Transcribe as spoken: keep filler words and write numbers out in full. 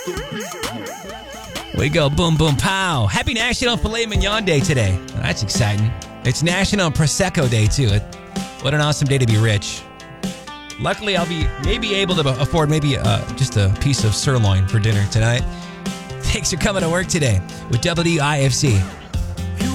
We go boom, boom, pow. Happy National Filet Mignon Day today. That's exciting. It's National Prosecco Day, too. What an awesome day to be rich. Luckily, I'll be maybe able to afford maybe uh, just a piece of sirloin for dinner tonight. Thanks for coming to work today with W I F C.